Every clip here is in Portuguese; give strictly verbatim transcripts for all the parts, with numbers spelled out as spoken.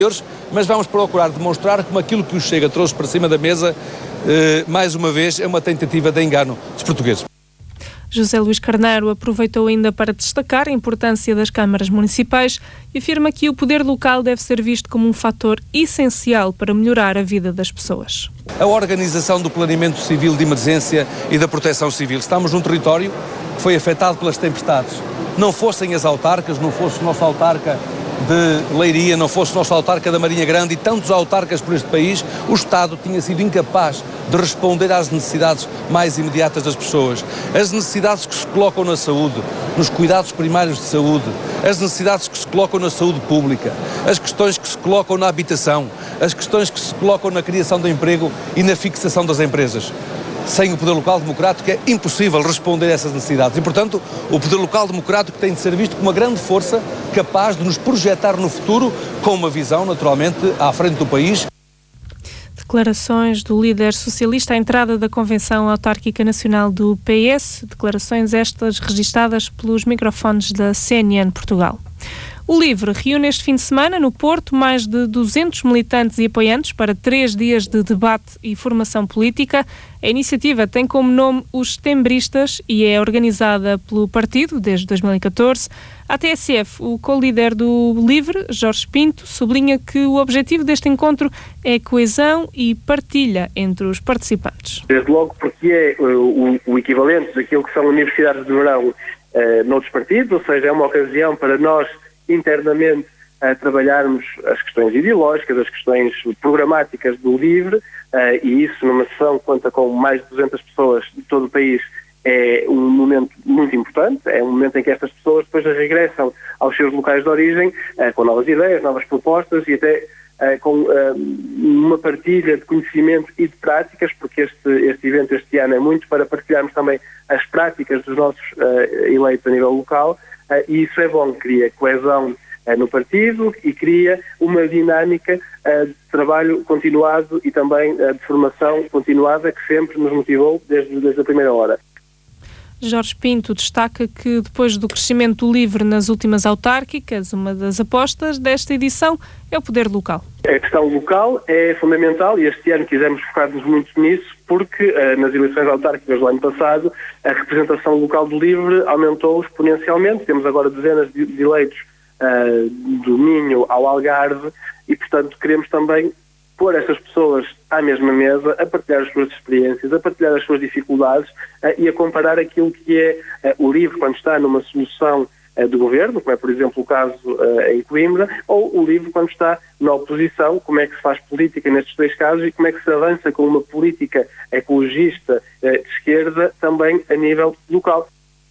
mas vamos procurar demonstrar como aquilo que o Chega trouxe para cima da mesa, eh, mais uma vez, é uma tentativa de engano dos portugueses. José Luís Carneiro aproveitou ainda para destacar a importância das câmaras municipais e afirma que o poder local deve ser visto como um fator essencial para melhorar a vida das pessoas. A organização do planeamento civil de emergência e da proteção civil. Estamos num território que foi afetado pelas tempestades. Não fossem as autarcas, não fosse o nosso autarca de Leiria, não fosse o nosso autarca da Marinha Grande e tantos autarcas por este país, o Estado tinha sido incapaz de responder às necessidades mais imediatas das pessoas. As necessidades que se colocam na saúde, nos cuidados primários de saúde, as necessidades que se colocam na saúde pública, as questões que se colocam na habitação, as questões que se colocam na criação de emprego e na fixação das empresas. Sem o poder local democrático é impossível responder a essas necessidades e, portanto, o poder local democrático tem de ser visto como uma grande força capaz de nos projetar no futuro com uma visão, naturalmente, à frente do país. Declarações do líder socialista à entrada da Convenção Autárquica Nacional do P S, declarações estas registadas pelos microfones da C N N Portugal. O LIVRE reúne este fim de semana no Porto mais de duzentos militantes e apoiantes para três dias de debate e formação política. A iniciativa tem como nome os Setembristas e é organizada pelo partido desde dois mil e catorze. A T S F, o co-líder do LIVRE, Jorge Pinto, sublinha que o objetivo deste encontro é coesão e partilha entre os participantes. Desde logo porque é o, o equivalente daquilo que são universidades de verão uh, noutros partidos, ou seja, é uma ocasião para nós internamente a trabalharmos as questões ideológicas, as questões programáticas do LIVRE, uh, e isso numa sessão que conta com mais de duzentas pessoas de todo o país é um momento muito importante, é um momento em que estas pessoas depois regressam aos seus locais de origem uh, com novas ideias, novas propostas e até uh, com uh, uma partilha de conhecimento e de práticas, porque este, este evento este ano é muito para partilharmos também as práticas dos nossos uh, eleitos a nível local. Uh, e isso é bom, cria coesão uh, no partido e cria uma dinâmica uh, de trabalho continuado e também uh, de formação continuada que sempre nos motivou desde, desde a primeira hora. Jorge Pinto destaca que depois do crescimento do LIVRE nas últimas autárquicas, uma das apostas desta edição é o poder local. A questão local é fundamental e este ano quisemos focar-nos muito nisso porque uh, nas eleições autárquicas do ano passado a representação local do LIVRE aumentou exponencialmente. Temos agora dezenas de, de eleitos uh, do Minho ao Algarve e, portanto, queremos também pôr essas pessoas à mesma mesa, a partilhar as suas experiências, a partilhar as suas dificuldades uh, e a comparar aquilo que é uh, o LIVRE quando está numa solução uh, do governo, como é, por exemplo, o caso uh, em Coimbra, ou o LIVRE quando está na oposição, como é que se faz política nestes dois casos e como é que se avança com uma política ecologista uh, de esquerda também a nível local.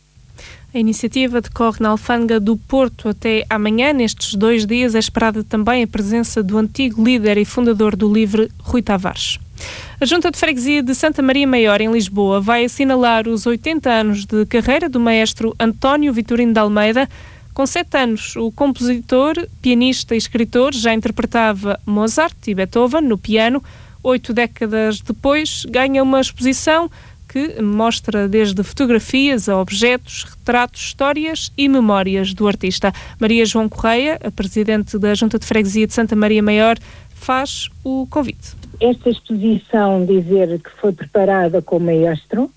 A iniciativa decorre na Alfândega do Porto até amanhã. Nestes dois dias é esperada também a presença do antigo líder e fundador do LIVRE, Rui Tavares. A Junta de Freguesia de Santa Maria Maior, em Lisboa, vai assinalar os oitenta anos de carreira do maestro António Vitorino de Almeida. Com sete anos, o compositor, pianista e escritor já interpretava Mozart e Beethoven no piano. Oito décadas depois, ganha uma exposição que mostra desde fotografias a objetos, retratos, histórias e memórias do artista. Maria João Correia, a presidente da Junta de Freguesia de Santa Maria Maior, faz o convite. Esta exposição, dizer que foi preparada com o maestro,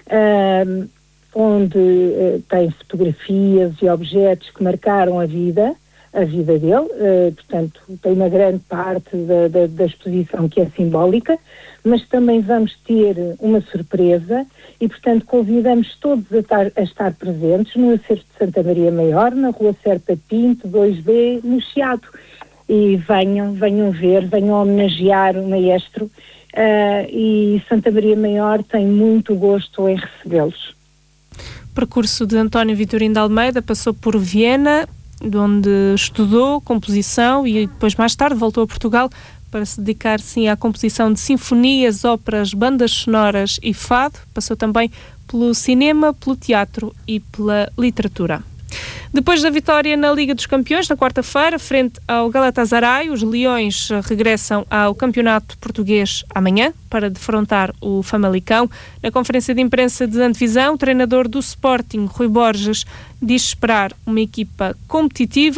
uh, onde uh, tem fotografias e objetos que marcaram a vida, a vida dele, uh, portanto tem uma grande parte da, da, da exposição que é simbólica, mas também vamos ter uma surpresa e, portanto, convidamos todos a estar, a estar presentes no acervo de Santa Maria Maior, na Rua Serpa Pinto, dois B, no Chiado. E venham, venham ver, venham homenagear o maestro uh, e Santa Maria Maior tem muito gosto em recebê-los. O percurso de António Vitorino de Almeida passou por Viena, onde estudou composição e depois mais tarde voltou a Portugal para se dedicar sim à composição de sinfonias, óperas, bandas sonoras e fado. Passou também pelo cinema, pelo teatro e pela literatura. Depois da vitória na Liga dos Campeões, na quarta-feira, frente ao Galatasaray, os Leões regressam ao Campeonato Português amanhã para defrontar o Famalicão. Na conferência de imprensa de antevisão, o treinador do Sporting, Rui Borges, diz esperar uma equipa competitiva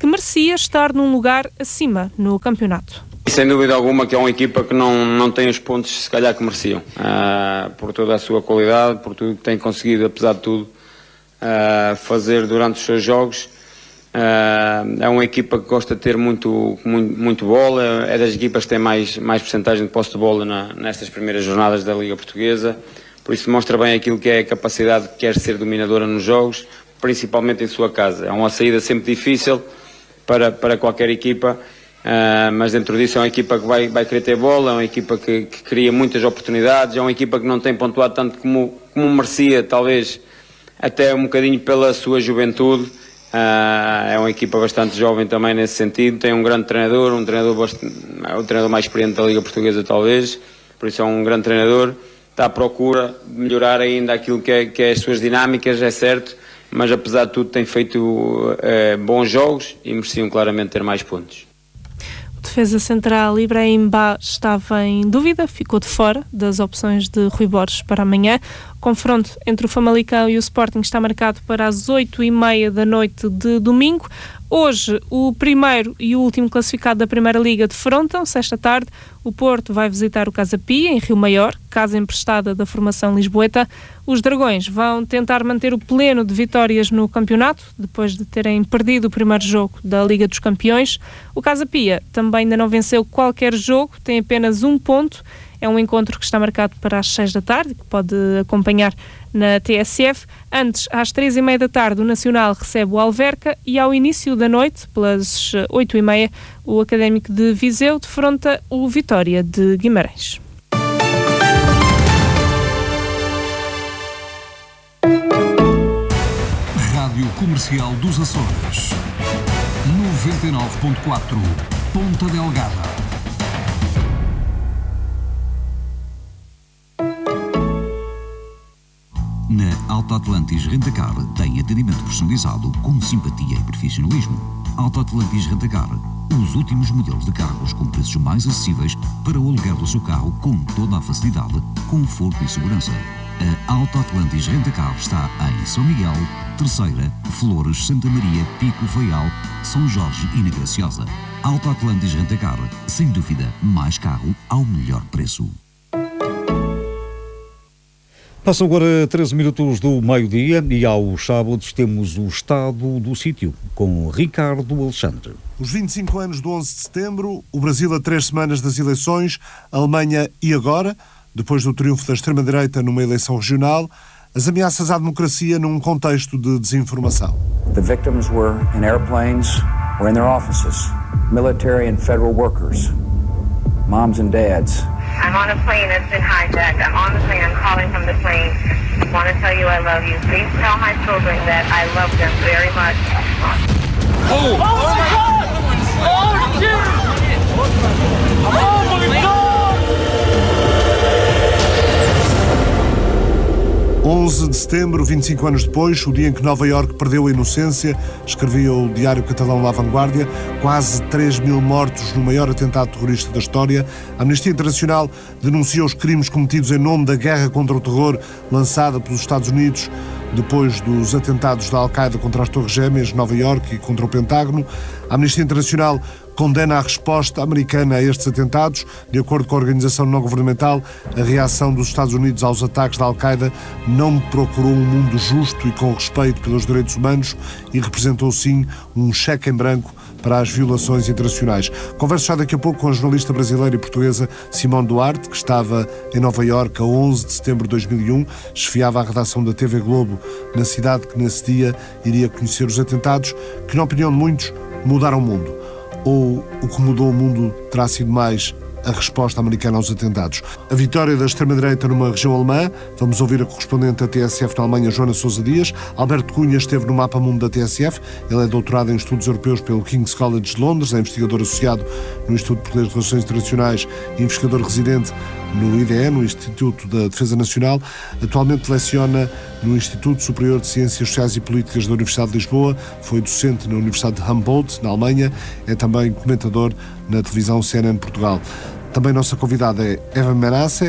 que merecia estar num lugar acima no campeonato. Sem dúvida alguma que é uma equipa que não, não tem os pontos se calhar que mereciam, uh, por toda a sua qualidade, por tudo que tem conseguido, apesar de tudo, uh, fazer durante os seus jogos. Uh, é uma equipa que gosta de ter muito, muito, muito bola, é das equipas que tem mais, mais percentagem de posse de bola na, nestas primeiras jornadas da Liga Portuguesa, por isso demonstra bem aquilo que é a capacidade que quer ser dominadora nos jogos, principalmente em sua casa. É uma saída sempre difícil para, para qualquer equipa. Uh, mas dentro disso é uma equipa que vai, vai querer ter bola, é uma equipa que, que cria muitas oportunidades, é uma equipa que não tem pontuado tanto como, como merecia, talvez até um bocadinho pela sua juventude. Uh, é uma equipa bastante jovem também nesse sentido, tem um grande treinador, um treinador bastante, é o treinador mais experiente da Liga Portuguesa talvez, por isso é um grande treinador, está à procura de melhorar ainda aquilo que é, que é as suas dinâmicas, é certo, mas apesar de tudo tem feito uh, bons jogos e mereciam claramente ter mais pontos. Defesa central Ibrahim Ba estava em dúvida, ficou de fora das opções de Rui Borges para amanhã. O confronto entre o Famalicão e o Sporting está marcado para as oito e meia da noite de domingo. Hoje, o primeiro e o último classificado da Primeira Liga defrontam-se esta tarde. O Porto vai visitar o Casa Pia, em Rio Maior, casa emprestada da formação lisboeta. Os Dragões vão tentar manter o pleno de vitórias no campeonato, depois de terem perdido o primeiro jogo da Liga dos Campeões. O Casa Pia também ainda não venceu qualquer jogo, tem apenas um ponto. É um encontro que está marcado para as seis da tarde, que pode acompanhar na T S F. Antes, às três e meia da tarde, o Nacional recebe o Alverca e ao início da noite, pelas oito e meia, o Académico de Viseu defronta o Vitória de Guimarães. Rádio Comercial dos Açores, noventa e nove ponto quatro, Ponta Delgada. Na Alta Atlantis Rentacar tem atendimento personalizado com simpatia e profissionalismo. Alta Atlantis Rentacar, os últimos modelos de carros com preços mais acessíveis para o aluguer do seu carro com toda a facilidade, conforto e segurança. A Alta Atlantis Rentacar está em São Miguel, Terceira, Flores, Santa Maria, Pico, Faial, São Jorge e na Graciosa. Alta Atlantis Rentacar, sem dúvida, mais carro ao melhor preço. Passam agora treze minutos do meio-dia e aos sábados temos o estado do sítio com Ricardo Alexandre. Os vinte e cinco anos do onze de setembro, o Brasil a três semanas das eleições, a Alemanha e agora, depois do triunfo da extrema-direita numa eleição regional, as ameaças à democracia num contexto de desinformação. The victims were in airplanes or in their offices, military and federal workers, moms and dads. I'm on a plane that's been hijacked. I'm on the plane. I'm calling from the plane. I want to tell you I love you. Please tell my children that I love them very much. Oh! Oh my God! Oh shit! Oh my God! onze de setembro, vinte e cinco anos depois, o dia em que Nova Iorque perdeu a inocência, escrevia o diário catalão La Vanguardia, quase três mil mortos no maior atentado terrorista da história. A Amnistia Internacional denunciou os crimes cometidos em nome da guerra contra o terror lançada pelos Estados Unidos depois dos atentados da Al-Qaeda contra as Torres Gêmeas de Nova Iorque e contra o Pentágono. A Amnistia Internacional condena a resposta americana a estes atentados. De acordo com a organização não governamental, a reação dos Estados Unidos aos ataques da Al-Qaeda não procurou um mundo justo e com respeito pelos direitos humanos e representou sim um cheque em branco para as violações internacionais. Converso já daqui a pouco com a jornalista brasileira e portuguesa Simone Duarte, que estava em Nova Iorque a onze de setembro de dois mil e um, chefiava a redação da T V Globo na cidade que nesse dia iria conhecer os atentados que, na opinião de muitos, mudaram o mundo. Ou o que mudou o mundo terá sido mais a resposta americana aos atentados. A vitória da extrema-direita numa região alemã. Vamos ouvir a correspondente da T S F na Alemanha, Joana Sousa Dias. Alberto Cunha esteve no Mapa Mundo da T S F. Ele é doutorado em Estudos Europeus pelo King's College de Londres, é investigador associado no Instituto de Poderes de Relações Internacionais e investigador residente no I D E, no Instituto da Defesa Nacional. Atualmente leciona no Instituto Superior de Ciências Sociais e Políticas da Universidade de Lisboa. Foi docente na Universidade de Humboldt, na Alemanha. É também comentador na televisão C N N Portugal. Também nossa convidada é Eva Menasse,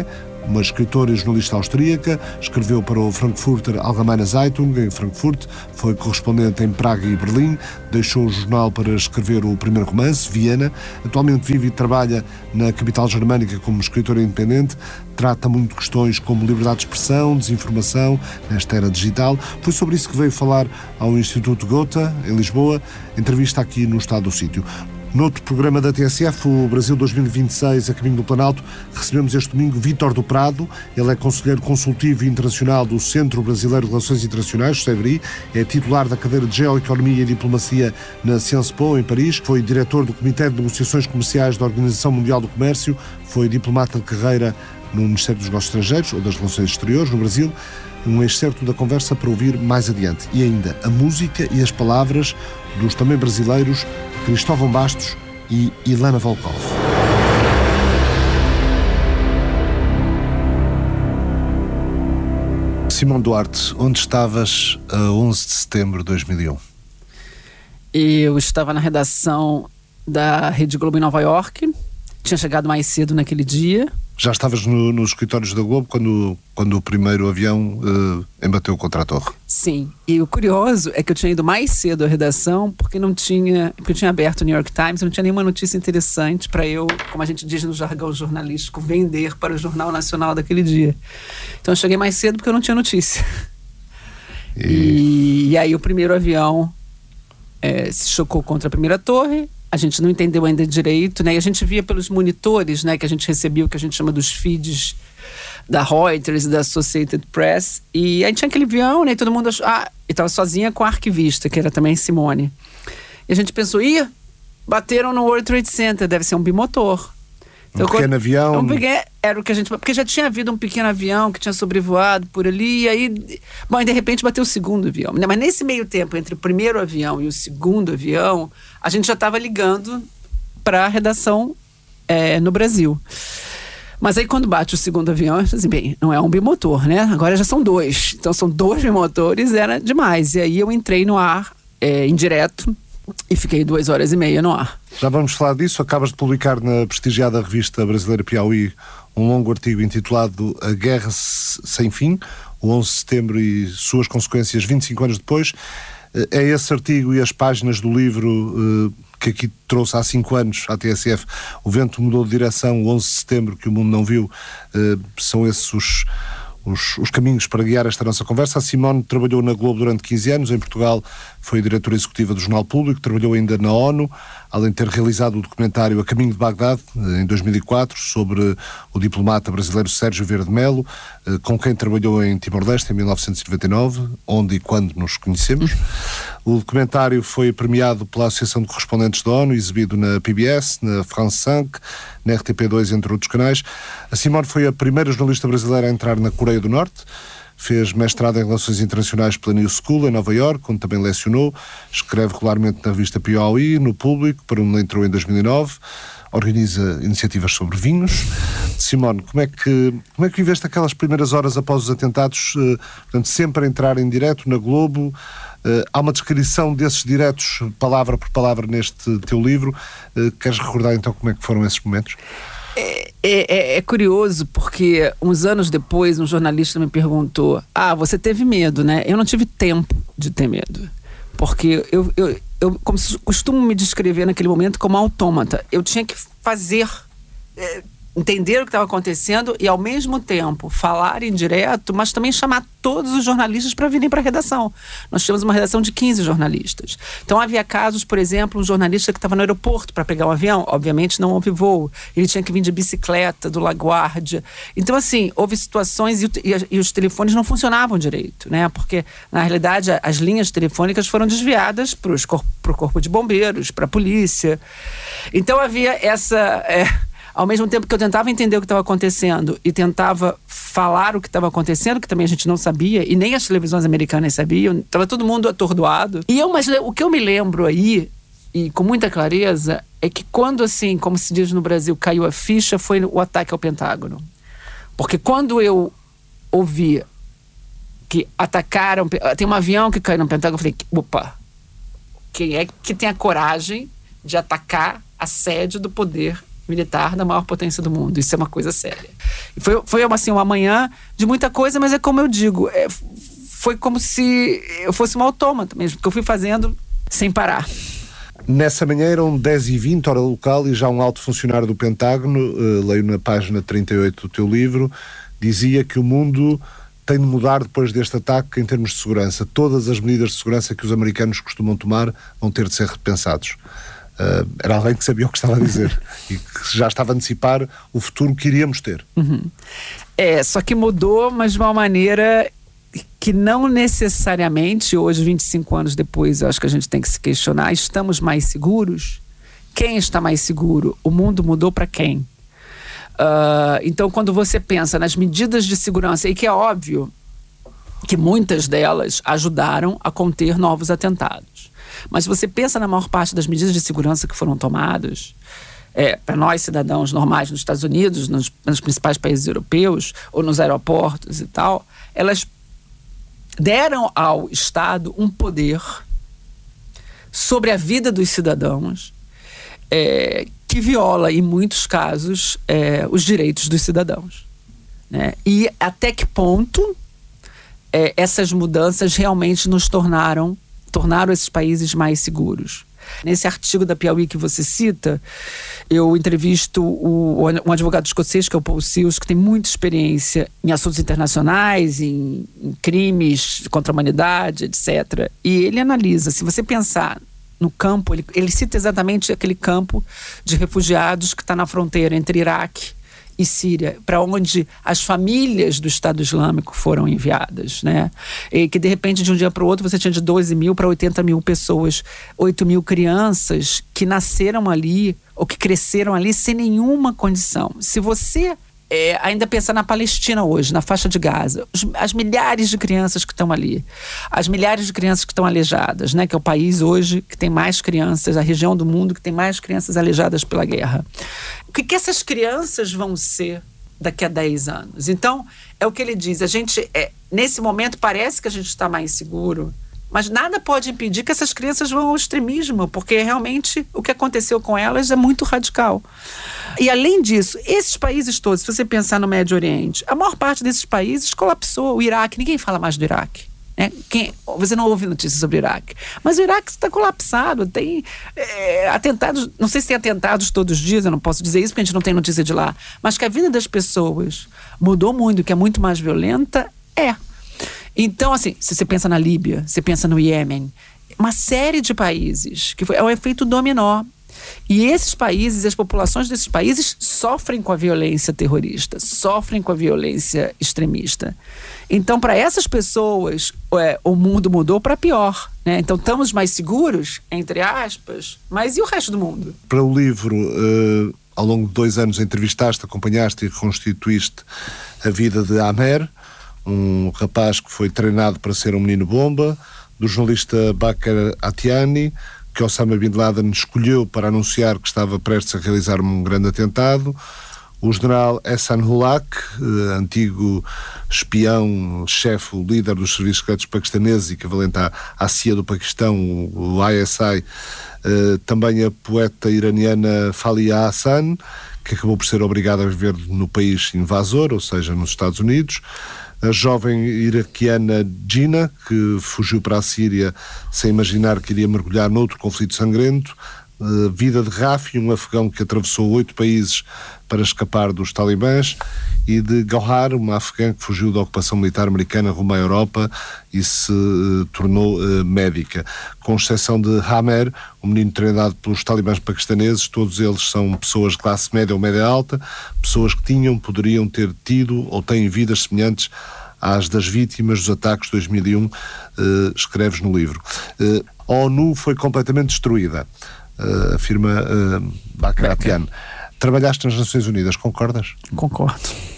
uma escritora e jornalista austríaca, escreveu para o Frankfurter Allgemeine Zeitung em Frankfurt, foi correspondente em Praga e Berlim, deixou o jornal para escrever o primeiro romance, Viena. Atualmente vive e trabalha na capital germânica como escritora independente. Trata muito questões como liberdade de expressão, desinformação, nesta era digital. Foi sobre isso que veio falar ao Instituto Goethe, em Lisboa. Entrevista aqui no Estado do Sítio. Noutro programa da T S F, o Brasil dois mil e vinte e seis, a caminho do Planalto, recebemos este domingo Vítor do Prado. Ele é conselheiro consultivo internacional do Centro Brasileiro de Relações Internacionais, C B R I, é titular da cadeira de Geoeconomia e Diplomacia na Sciences Po, em Paris, foi diretor do Comitê de Negociações Comerciais da Organização Mundial do Comércio, foi diplomata de carreira no Ministério dos Negócios Estrangeiros ou das Relações Exteriores, no Brasil. Um excerto da conversa para ouvir mais adiante. E ainda a música e as palavras dos também brasileiros Cristóvão Bastos e Ilana Volkov. Simão Duarte, onde estavas a onze de setembro de dois mil e um? Eu estava na redação da Rede Globo em Nova York. Tinha chegado mais cedo naquele dia. Já estavas no, nos escritórios da Globo quando, quando o primeiro avião uh, embateu contra a torre? Sim, e o curioso é que eu tinha ido mais cedo à redação porque não tinha, porque eu tinha aberto o New York Times e não tinha nenhuma notícia interessante para eu, como a gente diz no jargão jornalístico, vender para o Jornal Nacional daquele dia. Então eu cheguei mais cedo porque eu não tinha notícia. E, e, e aí o primeiro avião é, se chocou contra a primeira torre. A gente não entendeu ainda direito, né? E a gente via pelos monitores, né, que a gente recebia o que a gente chama dos feeds da Reuters e da Associated Press. E aí tinha aquele avião, né? E todo mundo achou... Ah, e estava sozinha com a arquivista, que era também Simone. E a gente pensou, ih, bateram no World Trade Center, deve ser um bimotor. Um então, pequeno avião... Um pequeno, era o que a gente... Porque já tinha havido um pequeno avião que tinha sobrevoado por ali, e aí... Bom, e de repente bateu o segundo avião. Mas nesse meio tempo, entre o primeiro avião e o segundo avião, a gente já estava ligando para a redação é, no Brasil. Mas aí quando bate o segundo avião, eu falei assim, bem, não é um bimotor, né? Agora já são dois. Então são dois bimotores, era demais. E aí eu entrei no ar, é, em direto, e fiquei duas horas e meia no ar. Já vamos falar disso. Acabas de publicar na prestigiada revista brasileira Piauí um longo artigo intitulado A Guerra Sem Fim, o onze de setembro e suas consequências vinte e cinco anos depois. É esse artigo e as páginas do livro que aqui trouxe há cinco anos à T S F, O Vento Mudou de Direção, o onze de setembro que o mundo não viu, são esses os... Os, os caminhos para guiar esta nossa conversa. A Simone trabalhou na Globo durante quinze anos, em Portugal foi diretora executiva do Jornal Público, trabalhou ainda na ONU, além de ter realizado o documentário A Caminho de Bagdade, em dois mil e quatro, sobre o diplomata brasileiro Sérgio Vieira de Mello, com quem trabalhou em Timor-Leste em mil novecentos e noventa e nove, onde e quando nos conhecemos. O documentário foi premiado pela Associação de Correspondentes da ONU, exibido na P B S, na France cinco, na R T P dois, entre outros canais. A Simone foi a primeira jornalista brasileira a entrar na Coreia do Norte, fez mestrado em Relações Internacionais pela New School, em Nova Iorque, onde também lecionou, escreve regularmente na revista Piauí, no Público, para onde entrou em dois mil e nove, organiza iniciativas sobre vinhos. Simone, como é que, como é que viveste aquelas primeiras horas após os atentados, uh, portanto, sempre a entrar em direto na Globo? Uh, há uma descrição desses diretos, palavra por palavra, neste teu livro. Uh, queres recordar então como é que foram esses momentos? É, é, é curioso porque uns anos depois um jornalista me perguntou: ah, você teve medo, né? Eu não tive tempo de ter medo, porque eu, eu, eu como costumo me descrever naquele momento como autômata. Eu tinha que fazer, é, entender o que estava acontecendo e ao mesmo tempo falar em direto, mas também chamar todos os jornalistas para virem para a redação. Nós tínhamos uma redação de quinze jornalistas. Então havia casos, por exemplo, um jornalista que estava no aeroporto para pegar um avião, obviamente não houve voo, ele tinha que vir de bicicleta do LaGuardia. Então assim, houve situações e, e, e os telefones não funcionavam direito, né? Porque na realidade as linhas telefônicas foram desviadas para o corpo de bombeiros, para a polícia. Então havia essa... É, ao mesmo tempo que eu tentava entender o que estava acontecendo e tentava falar o que estava acontecendo, que também a gente não sabia, e nem as televisões americanas sabiam, estava todo mundo atordoado. E eu, mas o que eu me lembro aí, e com muita clareza, é que quando, assim, como se diz no Brasil, caiu a ficha, foi o ataque ao Pentágono. Porque quando eu ouvi que atacaram, tem um avião que caiu no Pentágono, eu falei, opa, quem é que tem a coragem de atacar a sede do poder militar da maior potência do mundo. Isso é uma coisa séria. E foi, foi assim, uma manhã de muita coisa, mas é como eu digo, é, foi como se eu fosse um autômata mesmo, que eu fui fazendo sem parar. Nessa manhã eram dez e vinte, hora local, e já um alto funcionário do Pentágono, uh, leio na página trinta e oito do teu livro, dizia que o mundo tem de mudar depois deste ataque em termos de segurança. Todas as medidas de segurança que os americanos costumam tomar vão ter de ser repensados. Uh, era alguém que sabia o que estava a dizer e que já estava a antecipar o futuro que iríamos ter. Uhum. É, só que mudou, mas de uma maneira que não necessariamente, hoje, vinte e cinco anos depois, eu acho que a gente tem que se questionar, estamos mais seguros? Quem está mais seguro? O mundo mudou para quem? Uh, então, quando você pensa nas medidas de segurança, e que é óbvio que muitas delas ajudaram a conter novos atentados, mas se você pensa na maior parte das medidas de segurança que foram tomadas, é, para nós cidadãos normais nos Estados Unidos, nos, nos principais países europeus, ou nos aeroportos e tal, elas deram ao Estado um poder sobre a vida dos cidadãos, é, que viola, em muitos casos, é, os direitos dos cidadãos, né? E até que ponto é, essas mudanças realmente nos tornaram, tornaram esses países mais seguros. Nesse artigo da Piauí que você cita, eu entrevisto o, um advogado escocês, que é o Paul Seals, que tem muita experiência em assuntos internacionais, em, em crimes contra a humanidade, etcétera. E ele analisa, se você pensar no campo, ele, ele cita exatamente aquele campo de refugiados que está na fronteira entre Iraque e Síria, para onde as famílias do Estado Islâmico foram enviadas, né? E que de repente, de um dia para o outro, você tinha de doze mil para oitenta mil pessoas, oito mil crianças que nasceram ali ou que cresceram ali sem nenhuma condição. Se você é, ainda pensar na Palestina hoje, na faixa de Gaza, os, as milhares de crianças que estão ali, as milhares de crianças que estão aleijadas, né? Que é o país hoje que tem mais crianças, a região do mundo que tem mais crianças aleijadas pela guerra. O que, que essas crianças vão ser daqui a dez anos? Então, é o que ele diz, a gente, é, nesse momento parece que a gente está mais seguro, mas nada pode impedir que essas crianças vão ao extremismo, porque realmente o que aconteceu com elas é muito radical. E além disso, esses países todos, se você pensar no Médio Oriente, a maior parte desses países colapsou. O Iraque, ninguém fala mais do Iraque. Né? Quem, você não ouve notícias sobre o Iraque, mas o Iraque está colapsado, tem é, atentados, não sei se tem atentados todos os dias, eu não posso dizer isso porque a gente não tem notícia de lá, mas que a vida das pessoas mudou muito, que é muito mais violenta, é. Então, assim, se você pensa na Líbia, você pensa no Iêmen, uma série de países, que foi, é um efeito dominó. E esses países, as populações desses países sofrem com a violência terrorista, sofrem com a violência extremista. Então, para essas pessoas, é, o mundo mudou para pior, né? Então, estamos mais seguros, entre aspas, mas e o resto do mundo? Para o livro, uh, ao longo de dois anos entrevistaste, acompanhaste e reconstituíste a vida de Amer, um rapaz que foi treinado para ser um menino-bomba, do jornalista Bakr Atiani, que Osama Bin Laden escolheu para anunciar que estava prestes a realizar um grande atentado, o general Ehsan Ulaq, eh, antigo espião, chefe, o líder dos serviços secretos paquistaneses, equivalente à, à C I A do Paquistão, o, o I S I, eh, também a poeta iraniana Falia Hassan, que acabou por ser obrigada a viver no país invasor, ou seja, nos Estados Unidos, a jovem iraquiana Gina, que fugiu para a Síria sem imaginar que iria mergulhar noutro conflito sangrento, a vida de Rafi, um afegão que atravessou oito países para escapar dos talibãs, e de Gauhar, uma afegã que fugiu da ocupação militar americana rumo à Europa e se uh, tornou uh, médica. Com exceção de Amer, um menino treinado pelos talibãs paquistaneses, todos eles são pessoas de classe média ou média alta, pessoas que tinham, poderiam ter tido ou têm vidas semelhantes às das vítimas dos ataques de dois mil e um, uh, escreves no livro. Uh, a ONU foi completamente destruída, uh, afirma uh, Bakr Atiani. Trabalhaste nas Nações Unidas, concordas? Concordo.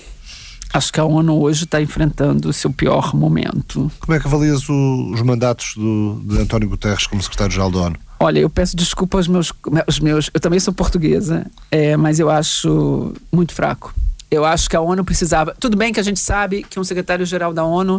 Acho que a ONU hoje está enfrentando o seu pior momento. Como é que avalias o, os mandatos do, de António Guterres como secretário-geral da ONU? Olha, eu peço desculpa aos meus, aos meus... Eu também sou portuguesa, é, mas eu acho muito fraco. Eu acho que a ONU precisava... Tudo bem que a gente sabe que um secretário-geral da ONU,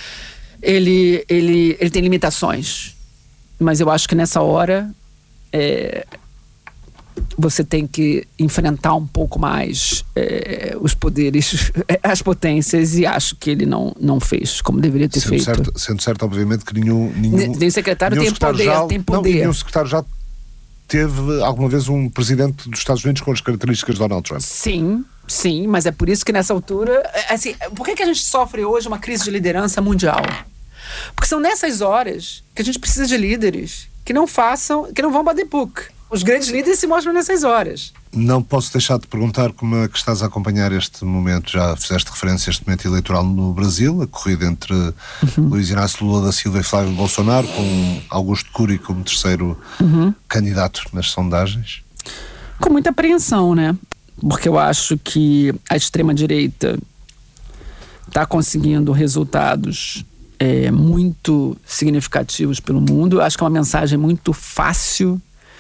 ele, ele, ele tem limitações. Mas eu acho que nessa hora... É, você tem que enfrentar um pouco mais é, os poderes, as potências, e acho que ele não, não fez como deveria ter sendo feito. Certo, sendo certo, obviamente, que nenhum... nenhum nenhum secretário nenhum tem, poder, já, tem poder. Não, nenhum secretário já teve alguma vez um presidente dos Estados Unidos com as características de Donald Trump. Sim, sim, mas é por isso que nessa altura... Assim, por que, que a gente sofre hoje uma crise de liderança mundial? Porque são nessas horas que a gente precisa de líderes que não façam, que não vão by the book. Os grandes líderes se mostram nessas horas. Não posso deixar de perguntar como é que estás a acompanhar este momento. Já fizeste referência a este momento eleitoral no Brasil, a corrida entre uhum. Luiz Inácio Lula da Silva e Flávio Bolsonaro, com Augusto Cury como terceiro uhum. candidato nas sondagens. Com muita apreensão, né? Porque eu acho que a extrema-direita está conseguindo resultados é, muito significativos pelo mundo. Eu acho que é uma mensagem muito fácil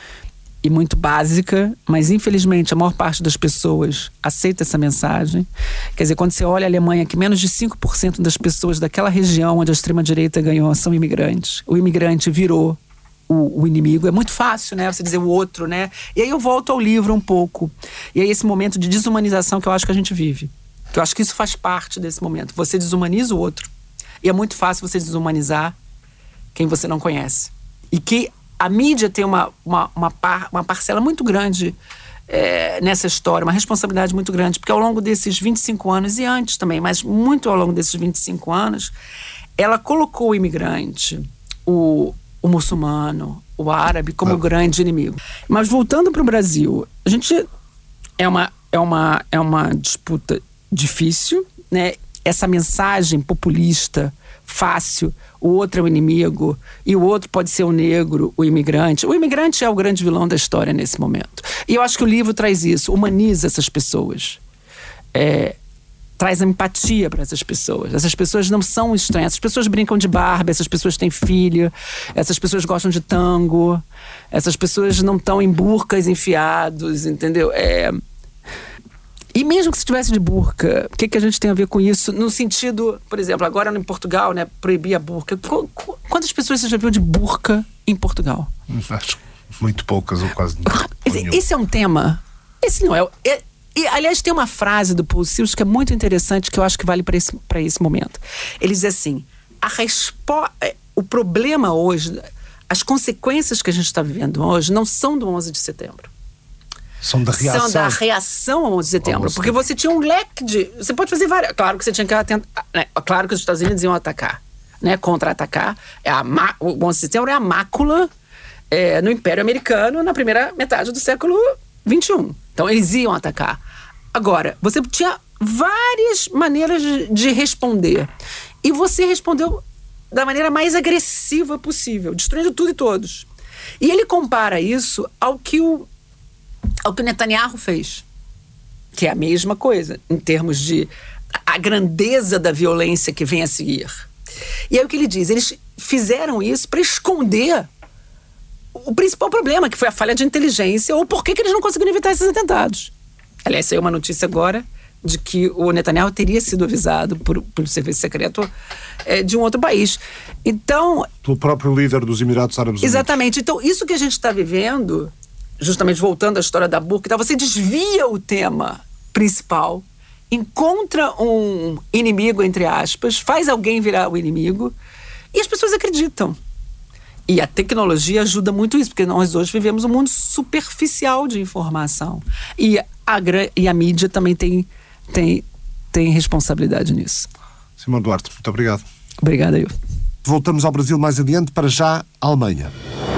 e muito básica, mas infelizmente a maior parte das pessoas aceita essa mensagem. Quer dizer, quando você olha a Alemanha, que menos de cinco por cento das pessoas daquela região onde a extrema-direita ganhou são imigrantes. O imigrante virou o, o inimigo. É muito fácil, né? Você dizer o outro, né? E aí eu volto ao livro um pouco. E aí esse momento de desumanização que eu acho que a gente vive. Que eu acho que isso faz parte desse momento. Você desumaniza o outro. E é muito fácil você desumanizar quem você não conhece. E que a mídia tem uma, uma, uma, par, uma parcela muito grande é, nessa história, uma responsabilidade muito grande, porque ao longo desses vinte e cinco anos, e antes também, mas muito ao longo desses vinte e cinco anos, ela colocou o imigrante, o, o muçulmano, o árabe, como o grande inimigo. Mas voltando para o Brasil, a gente é uma, é, uma, é uma disputa difícil, né? Essa mensagem populista, fácil, o outro é o inimigo, e o outro pode ser o negro, o imigrante. O imigrante é o grande vilão da história nesse momento. E eu acho que o livro traz isso, humaniza essas pessoas. É, traz empatia para essas pessoas. Essas pessoas não são estranhas. Essas pessoas brincam de Barbie, essas pessoas têm filho, essas pessoas gostam de tango, essas pessoas não estão em burcas enfiados, entendeu? É... E mesmo que se estivesse de burca, o que, que a gente tem a ver com isso? No sentido, por exemplo, agora em Portugal, né, proibir a burca. Qu- qu- quantas pessoas você já viu de burca em Portugal? Acho muito poucas ou quase nenhuma. Esse é um tema. Esse não é... é e, aliás, tem uma frase do Paul Sills que é muito interessante, que eu acho que vale para esse, para esse momento. Ele diz assim, a respo- o problema hoje, as consequências que a gente está vivendo hoje não são do onze de setembro. São da reação. São da reação ao onze de setembro. Porque você tinha um leque de... Você pode fazer várias... Claro que você tinha que atentar... Né? Claro que os Estados Unidos iam atacar, né? Contra-atacar. É a ma... O onze de setembro é a mácula é, no Império Americano na primeira metade do século vinte e um. Então, eles iam atacar. Agora, você tinha várias maneiras de, de responder. E você respondeu da maneira mais agressiva possível, destruindo tudo e todos. E ele compara isso ao que o ao que o Netanyahu fez, que é a mesma coisa, em termos de a grandeza da violência que vem a seguir. E aí o que ele diz, eles fizeram isso para esconder o principal problema, que foi a falha de inteligência, ou por que eles não conseguiram evitar esses atentados. Aliás, saiu uma notícia agora de que o Netanyahu teria sido avisado por, pelo serviço secreto é, de um outro país. Então... Pelo próprio líder dos Emirados Árabes Unidos. Exatamente. Então, isso que a gente está vivendo... Justamente voltando à história da burca, então você desvia o tema principal, encontra um inimigo, entre aspas, faz alguém virar o inimigo e as pessoas acreditam. E a tecnologia ajuda muito isso, porque nós hoje vivemos um mundo superficial de informação. E a, e a mídia também tem, tem, tem responsabilidade nisso. Simão Duarte, muito obrigado. Obrigada, eu. Voltamos ao Brasil mais adiante, para já a Alemanha.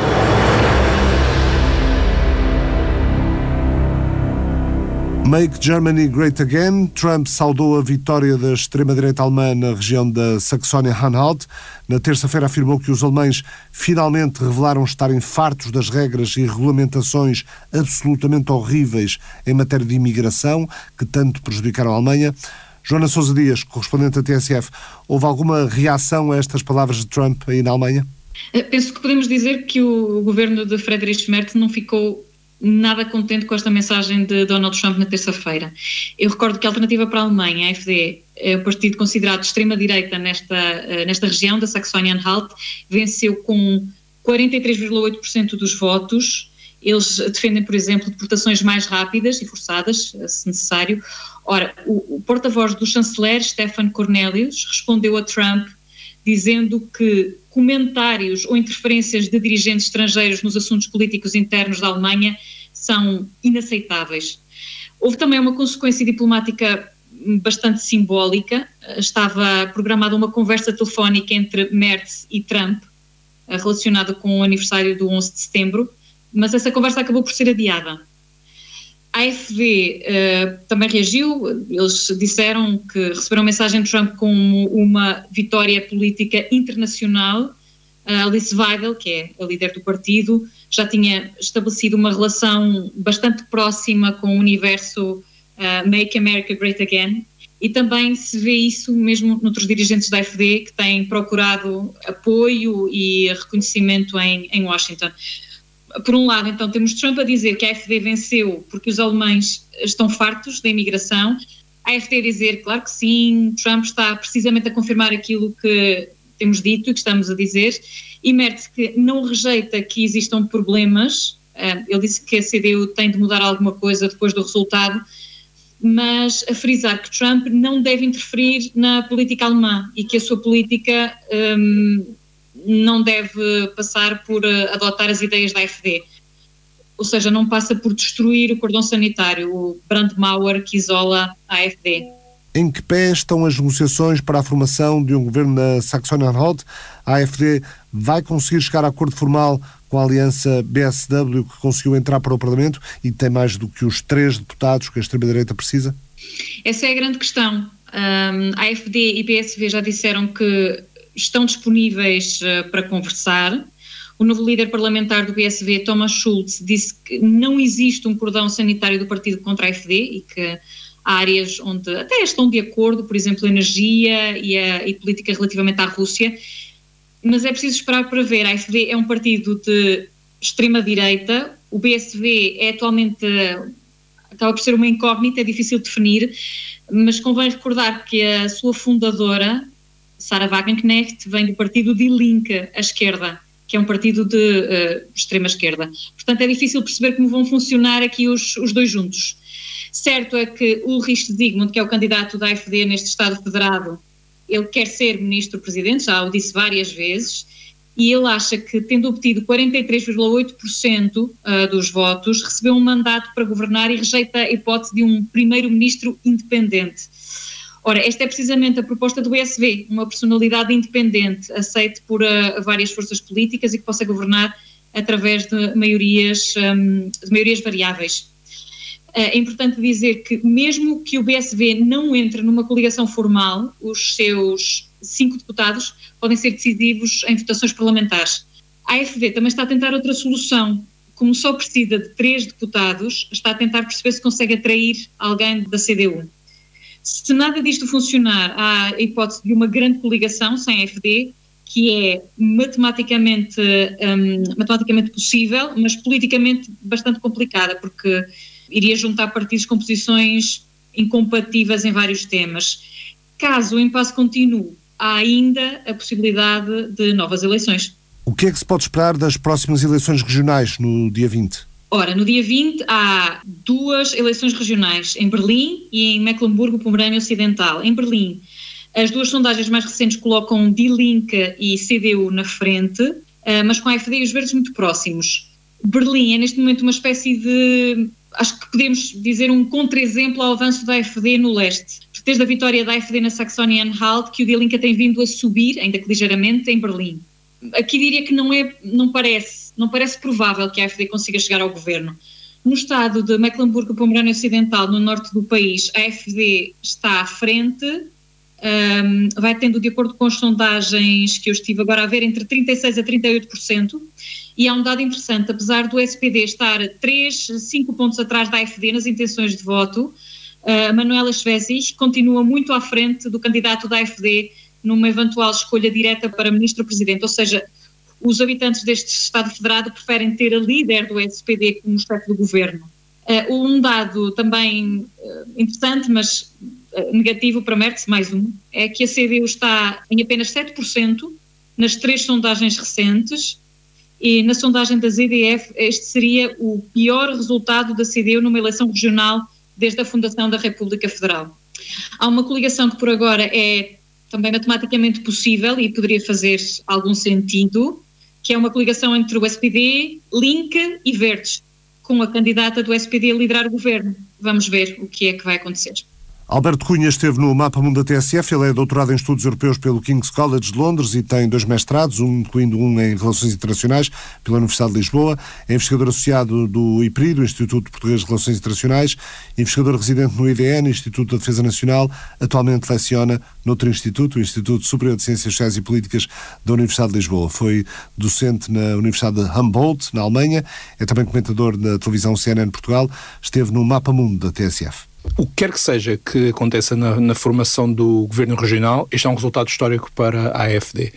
Make Germany Great Again. Trump saudou a vitória da extrema-direita alemã na região da Saxónia-Anhalt. Na terça-feira afirmou que os alemães finalmente revelaram estarem fartos das regras e regulamentações absolutamente horríveis em matéria de imigração, que tanto prejudicaram a Alemanha. Joana Sousa Dias, correspondente da T S F, houve alguma reação a estas palavras de Trump aí na Alemanha? Penso que podemos dizer que o governo de Friedrich Merz não ficou nada contente com esta mensagem de Donald Trump na terça-feira. Eu recordo que a Alternativa para a Alemanha, a AfD, é o partido considerado de extrema-direita nesta, nesta região da Saxónia-Anhalt, venceu com quarenta e três vírgula oito por cento dos votos Eles defendem, por exemplo, deportações mais rápidas e forçadas, se necessário. Ora, o, o porta-voz do chanceler, Stefan Cornelius, respondeu a Trump dizendo que comentários ou interferências de dirigentes estrangeiros nos assuntos políticos internos da Alemanha são inaceitáveis. Houve também uma consequência diplomática bastante simbólica. Estava programada uma conversa telefónica entre Merz e Trump, relacionada com o aniversário do onze de setembro, mas essa conversa acabou por ser adiada. A A F D uh, também reagiu. Eles disseram que receberam mensagem de Trump como uma vitória política internacional. Uh, Alice Weidel, que é a líder do partido, já tinha estabelecido uma relação bastante próxima com o universo uh, Make America Great Again, e também se vê isso mesmo noutros dirigentes da A F D que têm procurado apoio e reconhecimento em, em Washington. Por um lado, então, temos Trump a dizer que a A F D venceu porque os alemães estão fartos da imigração. A A F D a dizer, claro que sim, Trump está precisamente a confirmar aquilo que temos dito e que estamos a dizer. E Merz, que não rejeita que existam problemas. Ele disse que a C D U tem de mudar alguma coisa depois do resultado, mas a frisar que Trump não deve interferir na política alemã e que a sua política um, não deve passar por uh, adotar as ideias da A F D. Ou seja, não passa por destruir o cordão sanitário, o Brandmauer que isola a A F D. Em que pé estão as negociações para a formação de um governo na Saxony-Anhalt? A A F D vai conseguir chegar a acordo formal com a aliança B S W, que conseguiu entrar para o Parlamento e tem mais do que os três deputados que a extrema-direita precisa? Essa é a grande questão. Um, a A F D e B S V já disseram que estão disponíveis uh, para conversar. O novo líder parlamentar do B S V, Thomas Schulz, disse que não existe um cordão sanitário do partido contra a A F D e que há áreas onde até estão de acordo, por exemplo, energia e, a, e política relativamente à Rússia, mas é preciso esperar para ver. A A F D é um partido de extrema-direita, o B S V é atualmente, acaba por ser uma incógnita, é difícil de definir, mas convém recordar que a sua fundadora, Sarah Wagenknecht, vem do partido Die Linke, a esquerda, que é um partido de uh, extrema-esquerda. Portanto, é difícil perceber como vão funcionar aqui os, os dois juntos. Certo é que Ulrich Zygmunt, que é o candidato da A F D neste Estado Federado, ele quer ser ministro-presidente, já o disse várias vezes, e ele acha que, tendo obtido quarenta e três vírgula oito por cento dos votos, recebeu um mandato para governar e rejeita a hipótese de um primeiro-ministro independente. Ora, esta é precisamente a proposta do B S V, uma personalidade independente, aceite por uh, várias forças políticas e que possa governar através de maiorias, um, de maiorias variáveis. É importante dizer que, mesmo que o B S V não entre numa coligação formal, os seus cinco deputados podem ser decisivos em votações parlamentares. A A F D também está a tentar outra solução. Como só precisa de três deputados, está a tentar perceber se consegue atrair alguém da C D U. Se nada disto funcionar, há a hipótese de uma grande coligação sem a F D, que é matematicamente, um, matematicamente possível, mas politicamente bastante complicada, porque iria juntar partidos com posições incompatíveis em vários temas. Caso o impasse continue, há ainda a possibilidade de novas eleições. O que é que se pode esperar das próximas eleições regionais no dia vinte? Ora, no dia vinte há duas eleições regionais, em Berlim e em Mecklemburgo-Pomerânia Ocidental. Em Berlim, as duas sondagens mais recentes colocam Die Linke e C D U na frente, mas com a A F D e os Verdes muito próximos. Berlim é neste momento uma espécie de, acho que podemos dizer, um contra-exemplo ao avanço da A F D no leste. Desde a vitória da A F D na Saxony-Anhalt, que o Die Linke tem vindo a subir, ainda que ligeiramente, em Berlim. Aqui diria que não, é, não, parece, não parece provável que a A F D consiga chegar ao governo. No estado de Mecklemburgo-Pomerânia Ocidental, no norte do país, a A F D está à frente, um, vai tendo, de acordo com as sondagens que eu estive agora a ver, entre trinta e seis por cento a trinta e oito por cento. E há um dado interessante, apesar do S P D estar três, cinco pontos atrás da A F D nas intenções de voto, a Manuela Schwesig continua muito à frente do candidato da A F D numa eventual escolha direta para ministro-presidente, ou seja, os habitantes deste Estado Federado preferem ter a líder do S P D como chefe do governo. Uh, um dado também uh, interessante, mas uh, negativo para Merz, mais um, é que a C D U está em apenas sete por cento nas três sondagens recentes e na sondagem da Z D F este seria o pior resultado da C D U numa eleição regional desde a fundação da República Federal. Há uma coligação que por agora é também matematicamente possível e poderia fazer algum sentido, que é uma coligação entre o S P D, Link e Verdes, com a candidata do S P D a liderar o governo. Vamos ver o que é que vai acontecer. Alberto Cunha esteve no Mapa Mundo da T S F, ele é doutorado em Estudos Europeus pelo King's College de Londres e tem dois mestrados, um, incluindo um em Relações Internacionais pela Universidade de Lisboa, é investigador associado do I P R I, do Instituto Português de Relações Internacionais, investigador residente no I D N, Instituto da Defesa Nacional, atualmente leciona noutro instituto, o Instituto Superior de Ciências Sociais e Políticas da Universidade de Lisboa. Foi docente na Universidade de Humboldt, na Alemanha, é também comentador da televisão C N N Portugal, esteve no Mapa Mundo da T S F. O que quer que seja que aconteça na, na formação do governo regional, este é um resultado histórico para a A F D.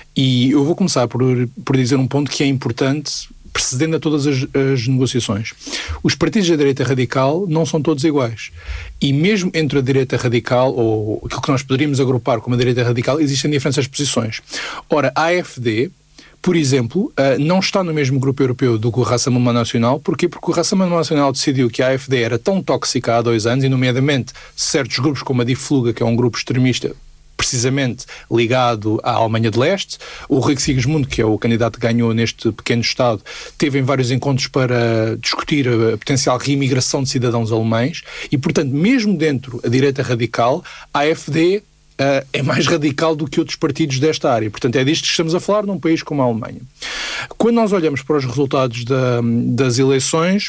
E eu vou começar por, por dizer um ponto que é importante, precedendo a todas as, as negociações. Os partidos da direita radical não são todos iguais. E mesmo entre a direita radical, ou aquilo que nós poderíamos agrupar como a direita radical, existem diferenças de posições. Ora, a A F D, por exemplo, não está no mesmo grupo europeu do que o Rassemblement Nacional. Porquê? Porque o Rassemblement Nacional decidiu que a A F D era tão tóxica há dois anos, e nomeadamente certos grupos como a Die Fluga, que é um grupo extremista precisamente ligado à Alemanha de Leste. O Rick Sigismund, que é o candidato que ganhou neste pequeno Estado, teve em vários encontros para discutir a potencial reimigração de cidadãos alemães e, portanto, mesmo dentro da direita radical, a A F D Uh, é mais radical do que outros partidos desta área. Portanto, é disto que estamos a falar num país como a Alemanha. Quando nós olhamos para os resultados da, das eleições,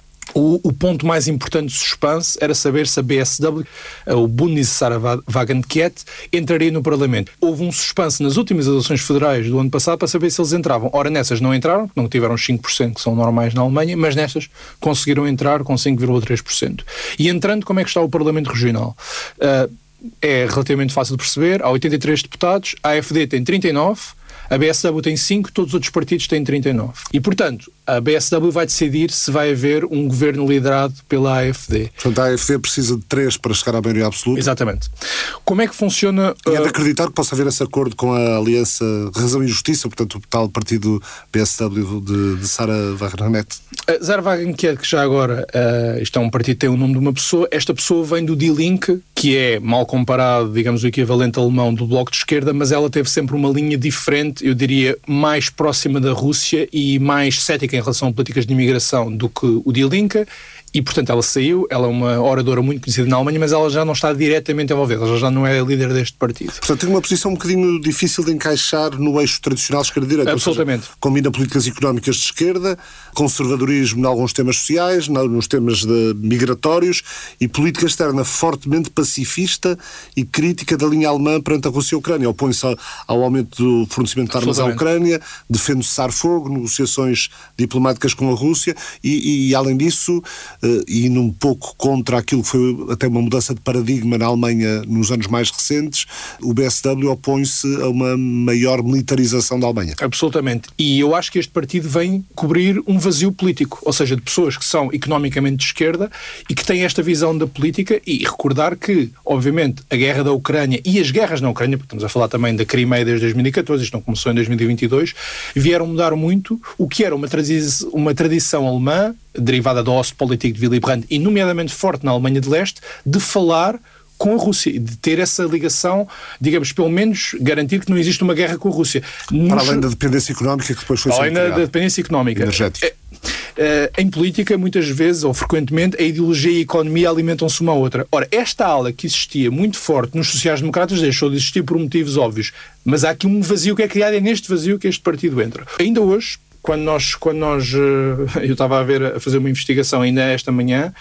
o, o ponto mais importante de suspense era saber se a B S W, o Bundesratswagenkette, entraria no Parlamento. Houve um suspense nas últimas eleições federais do ano passado para saber se eles entravam. Ora, nessas não entraram, não tiveram os cinco por cento que são normais na Alemanha, mas nestas conseguiram entrar com cinco vírgula três por cento. E entrando, como é que está o Parlamento Regional? Uh, É relativamente fácil de perceber. Há oitenta e três deputados, a A F D tem trinta e nove, a B S W tem cinco, todos os outros partidos têm trinta e nove. E, portanto, a B S W vai decidir se vai haver um governo liderado pela A F D. Portanto, a A F D precisa de três para chegar à maioria absoluta. Exatamente. Como é que funciona... E é de acreditar que possa haver esse acordo com a Aliança Razão e Justiça, portanto, o tal partido B S W de, de Sarah Wagenknecht. A Sarah Wagenknecht, que já agora, uh, isto é um partido que tem o nome de uma pessoa, esta pessoa vem do Die Linke, que é, mal comparado, digamos, o equivalente alemão do Bloco de Esquerda, mas ela teve sempre uma linha diferente, eu diria, mais próxima da Rússia e mais cética em relação a políticas de imigração do que o Die Linke. E, portanto, ela saiu, ela é uma oradora muito conhecida na Alemanha, mas ela já não está diretamente envolvida, ela já não é líder deste partido. Portanto, tem uma posição um bocadinho difícil de encaixar no eixo tradicional esquerda-direita. Absolutamente. Seja, combina políticas económicas de esquerda, conservadorismo em alguns temas sociais, nos temas de migratórios, e política externa fortemente pacifista e crítica da linha alemã perante a Rússia e a Ucrânia. Opõe-se ao, ao aumento do fornecimento de armas à Ucrânia, defende cessar-fogo, negociações diplomáticas com a Rússia e, e além disso... Uh, e num pouco contra aquilo que foi até uma mudança de paradigma na Alemanha nos anos mais recentes, o B S W opõe-se a uma maior militarização da Alemanha. Absolutamente. E eu acho que este partido vem cobrir um vazio político, ou seja, de pessoas que são economicamente de esquerda e que têm esta visão da política, e recordar que, obviamente, a guerra da Ucrânia e as guerras na Ucrânia, porque estamos a falar também da Crimeia desde dois mil e catorze, isto não começou em dois mil e vinte e dois, vieram mudar muito o que era uma, tradi- uma tradição alemã, derivada do Ostpolitik de Willy Brandt, e nomeadamente forte na Alemanha de Leste, de falar com a Rússia, de ter essa ligação, digamos, pelo menos garantir que não existe uma guerra com a Rússia. Para Nos... além da dependência económica que depois foi Para além da, da dependência económica. Energética. É, é, em política, muitas vezes, ou frequentemente, a ideologia e a economia alimentam-se uma à outra. Ora, esta ala que existia muito forte nos sociais-democratas deixou de existir por motivos óbvios, mas há aqui um vazio que é criado, é neste vazio que este partido entra. Ainda hoje, Quando nós, quando nós, eu estava a ver, a fazer uma investigação ainda esta manhã,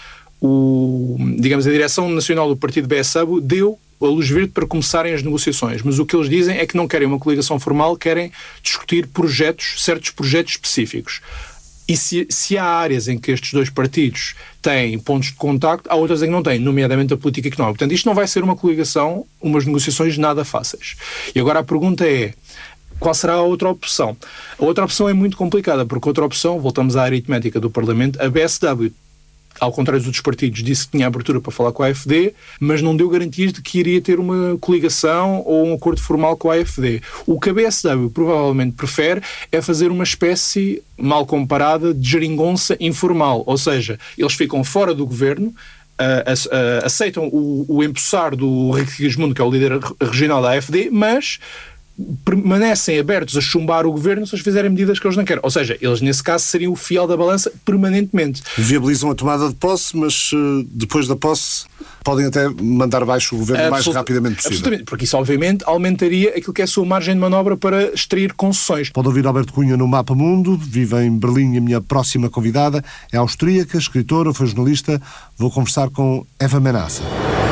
o, digamos, a Direção Nacional do Partido B S W deu a luz verde para começarem as negociações, mas o que eles dizem é que não querem uma coligação formal, querem discutir projetos, certos projetos específicos. E se, se há áreas em que estes dois partidos têm pontos de contacto, há outras em que não têm, nomeadamente a política económica. Portanto, isto não vai ser uma coligação, umas negociações nada fáceis. E agora a pergunta é: qual será a outra opção? A outra opção é muito complicada, porque a outra opção, voltamos à aritmética do Parlamento, a B S W ao contrário dos outros partidos, disse que tinha abertura para falar com a AfD, mas não deu garantias de que iria ter uma coligação ou um acordo formal com a AfD. O que a B S W provavelmente prefere é fazer uma espécie, mal comparada, de geringonça informal, ou seja, eles ficam fora do governo, uh, uh, aceitam o, o empossar do Henrique Sigismundo, que é o líder regional da AfD, mas permanecem abertos a chumbar o governo se eles fizerem medidas que eles não querem. Ou seja, eles nesse caso seriam o fiel da balança permanentemente. Viabilizam a tomada de posse, mas uh, depois da posse podem até mandar baixo o governo o mais rapidamente possível. Absolutamente, porque isso obviamente aumentaria aquilo que é a sua margem de manobra para extrair concessões. Pode ouvir Alberto Cunha no Mapa Mundo, vive em Berlim. A minha próxima convidada é austríaca, escritora, foi jornalista. Vou conversar com Eva Menasse.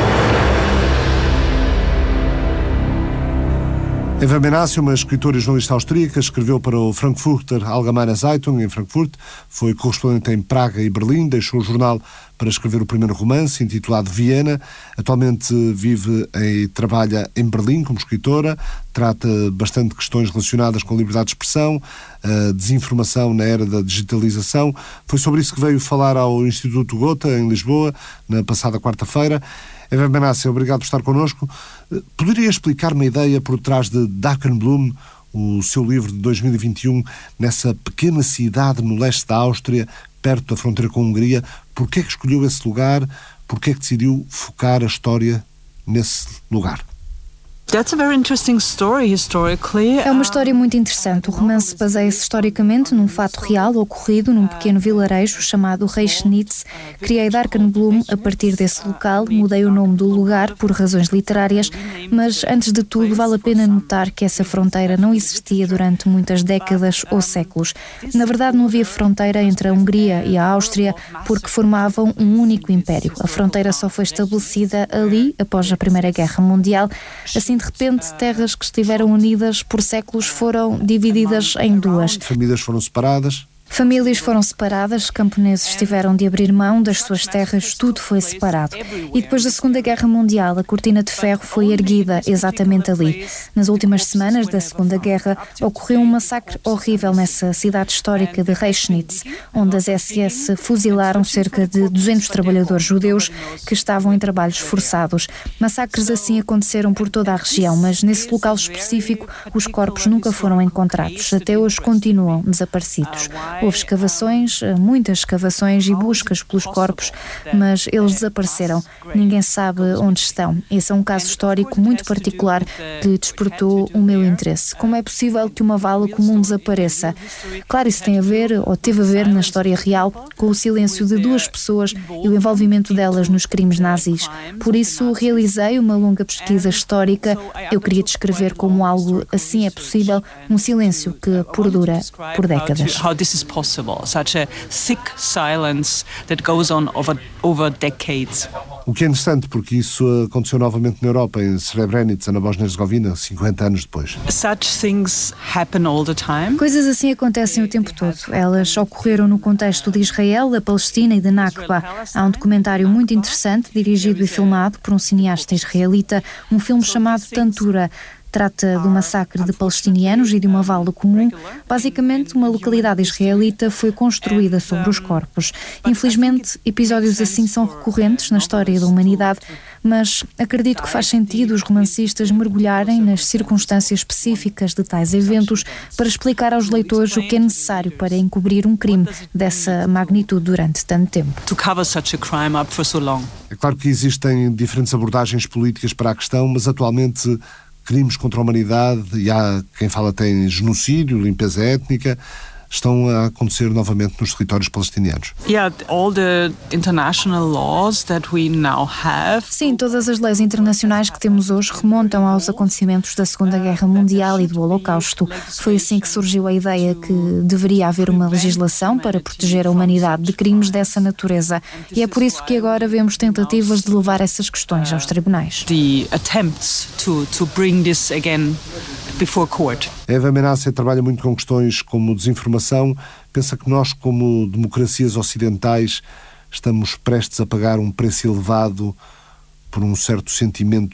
Eva Menasse, uma escritora e jornalista austríaca, escreveu para o Frankfurter Allgemeine Zeitung, em Frankfurt, foi correspondente em Praga e Berlim, deixou o jornal para escrever o primeiro romance, intitulado Viena. Atualmente vive e trabalha em Berlim como escritora, trata bastante questões relacionadas com a liberdade de expressão, a desinformação na era da digitalização. Foi sobre isso que veio falar ao Instituto Gotha, em Lisboa, na passada quarta-feira. Eva Menasse, obrigado por estar connosco. Poderia explicar-me a ideia por trás de Dakenblum, o seu livro de dois mil e vinte e um, nessa pequena cidade no leste da Áustria, perto da fronteira com a Hungria? Porquê é que escolheu esse lugar? Porquê é que decidiu focar a história nesse lugar? That's a very interesting story, historically. É uma história muito interessante. O romance baseia-se historicamente num fato real ocorrido num pequeno vilarejo chamado Reichnitz. Criei Dakenblum a partir desse local, mudei o nome do lugar por razões literárias, mas antes de tudo vale a pena notar que essa fronteira não existia durante muitas décadas ou séculos. Na verdade não havia fronteira entre a Hungria e a Áustria porque formavam um único império. A fronteira só foi estabelecida ali após a Primeira Guerra Mundial. Assim, de repente, terras que estiveram unidas por séculos foram divididas em duas. Famílias foram separadas. Famílias foram separadas, camponeses tiveram de abrir mão das suas terras, tudo foi separado. E depois da Segunda Guerra Mundial, a cortina de ferro foi erguida exatamente ali. Nas últimas semanas da Segunda Guerra, ocorreu um massacre horrível nessa cidade histórica de Reichnitz, onde as S S fuzilaram cerca de duzentos trabalhadores judeus que estavam em trabalhos forçados. Massacres assim aconteceram por toda a região, mas nesse local específico os corpos nunca foram encontrados. Até hoje continuam desaparecidos. Houve escavações, muitas escavações e buscas pelos corpos, mas eles desapareceram. Ninguém sabe onde estão. Esse é um caso histórico muito particular que despertou o meu interesse. Como é possível que uma vala comum desapareça? Claro, isso tem a ver, ou teve a ver na história real, com o silêncio de duas pessoas e o envolvimento delas nos crimes nazis. Por isso, realizei uma longa pesquisa histórica. Eu queria descrever como algo assim é possível, um silêncio que perdura por décadas. Possible, such a thick silence that goes on over, over decades. O que é interessante, porque isso aconteceu novamente na Europa, em Srebrenica, na Bósnia-Herzegovina, cinquenta anos depois. Such things happen all the time. Coisas assim acontecem o tempo todo. Elas ocorreram no contexto de Israel, da Palestina e de Nakba. Há um documentário muito interessante, dirigido e filmado por um cineasta israelita, um filme chamado Tantura. Trata do massacre de palestinianos e de uma vala comum. Basicamente, uma localidade israelita foi construída sobre os corpos. Infelizmente, episódios assim são recorrentes na história da humanidade, mas acredito que faz sentido os romancistas mergulharem nas circunstâncias específicas de tais eventos para explicar aos leitores o que é necessário para encobrir um crime dessa magnitude durante tanto tempo. To cover such a crime up for so long. É claro que existem diferentes abordagens políticas para a questão, mas atualmente crimes contra a humanidade, e há quem fala até em genocídio, limpeza étnica, estão a acontecer novamente nos territórios palestinianos. Yeah, all the international laws that we now have. Sim, todas as leis internacionais que temos hoje remontam aos acontecimentos da Segunda Guerra Mundial e do Holocausto. Foi assim que surgiu a ideia que deveria haver uma legislação para proteger a humanidade de crimes dessa natureza. E é por isso que agora vemos tentativas de levar essas questões aos tribunais. The attempts to to bring this again before court. Eva Menasse trabalha muito com questões como desinformação. Pensa que nós, como democracias ocidentais, estamos prestes a pagar um preço elevado por um certo sentimento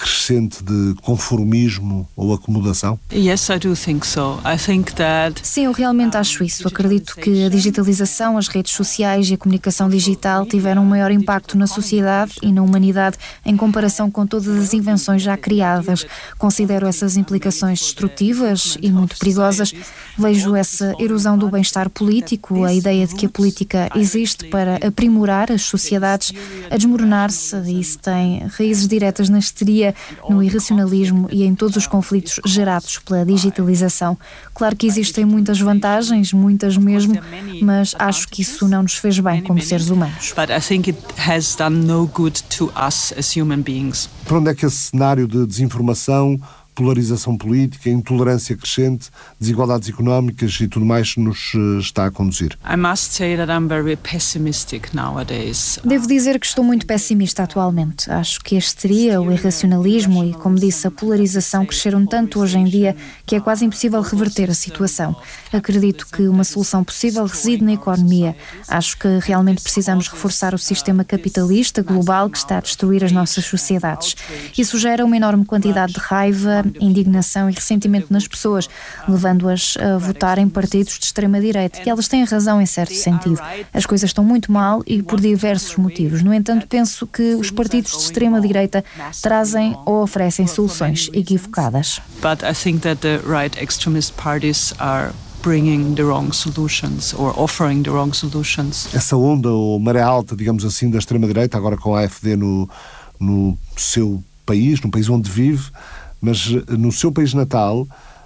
crescente de conformismo ou acomodação? Yes, I do think so. I think that... Sim, eu realmente acho isso. Acredito que a digitalização, as redes sociais e a comunicação digital tiveram um maior impacto na sociedade e na humanidade em comparação com todas as invenções já criadas. Considero essas implicações destrutivas e muito perigosas. Vejo essa erosão do bem-estar político, a ideia de que a política existe para aprimorar as sociedades, a desmoronar-se, e isso tem raízes diretas na histeria, no irracionalismo e em todos os conflitos gerados pela digitalização. Claro que existem muitas vantagens, muitas mesmo, mas acho que isso não nos fez bem como seres humanos. But I think it has done no good to us as human beings. Para onde é que esse cenário de desinformação, polarização política, intolerância crescente, desigualdades económicas e tudo mais nos está a conduzir? I must say that I'm very pessimistic nowadays. Devo dizer que estou muito pessimista atualmente. Acho que a histeria, o irracionalismo e, como disse, a polarização cresceram tanto hoje em dia que é quase impossível reverter a situação. Acredito que uma solução possível reside na economia. Acho que realmente precisamos reforçar o sistema capitalista global que está a destruir as nossas sociedades. Isso gera uma enorme quantidade de raiva, indignação e ressentimento nas pessoas, levando-as a votar em partidos de extrema-direita. E elas têm razão em certo sentido. As coisas estão muito mal e por diversos motivos. No entanto, penso que os partidos de extrema-direita trazem ou oferecem soluções equivocadas. But I think that the right extremist parties are bringing the wrong solutions or offering the wrong solutions. Essa onda ou maré alta, digamos assim, da extrema-direita, agora com a AfD no, no seu país, no país onde vive, mas no seu país natal,